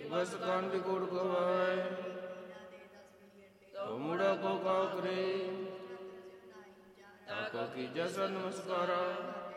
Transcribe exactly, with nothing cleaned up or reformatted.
बस कान भी कोड़ गवाए तो मुड़ा को काव करे ताको की जैसा नमस्कारा